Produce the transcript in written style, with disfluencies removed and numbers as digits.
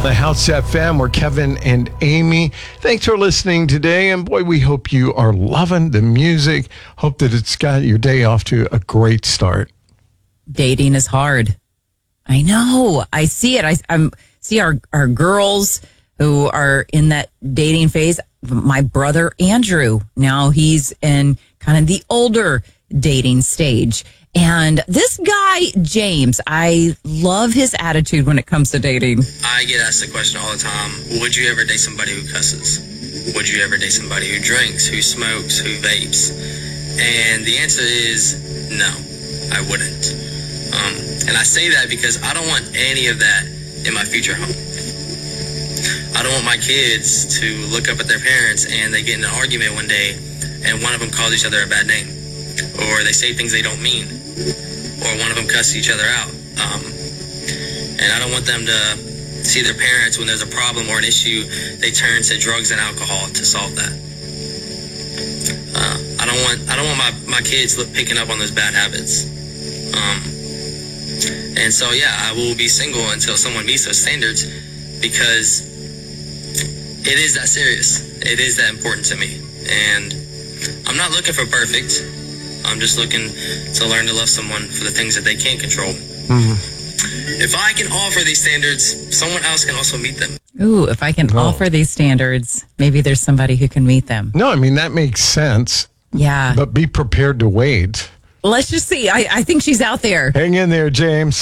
The House FM, we're Kevin and Amy. Thanks for listening today. And boy, we hope you are loving the music. Hope that it's got your day off to a great start. Dating is hard. I know. I see it. I see our girls who are in that dating phase. My brother, Andrew, now he's in kind of the older dating stage. And this guy, James, I love his attitude when it comes to dating. I get asked the question all the time, would you ever date somebody who cusses? Would you ever date somebody who drinks, who smokes, who vapes? And the answer is no, I wouldn't. And I say that because I don't want any of that in my future home. I don't want my kids to look up at their parents and they get in an argument one day and one of them calls each other a bad name. Or they say things they don't mean. Or one of them cusses each other out. And I don't want them to see their parents when there's a problem or an issue, they turn to drugs and alcohol to solve that. I don't want my kids picking up on those bad habits. And so, yeah, I will be single until someone meets those standards because it is that serious. It is that important to me. And I'm not looking for perfect. I'm just looking to learn to love someone for the things that they can't control. Mm-hmm. If I can offer these standards, someone else can also meet them. Ooh, if I can offer these standards, maybe there's somebody who can meet them. No, I mean, that makes sense. Yeah. But be prepared to wait. Let's just see. I think she's out there. Hang in there, James.